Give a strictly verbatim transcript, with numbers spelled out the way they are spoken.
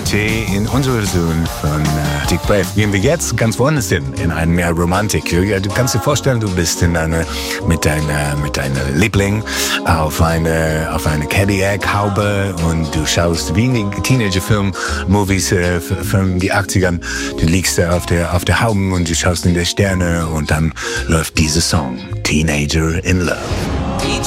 Tee in unserer Version von äh, Dick Brave. Gehen wir jetzt ganz woanders hin, in eine mehr Romantik. Du kannst dir vorstellen, du bist in eine, mit deiner mit deiner Liebling auf eine auf eine Cadillac-Haube und du schaust wie in Teenager-Film-Movies äh, von die achtzigern. Du liegst da auf der auf der Haube und du schaust in die Sterne und dann läuft dieser Song, Teenager in Love.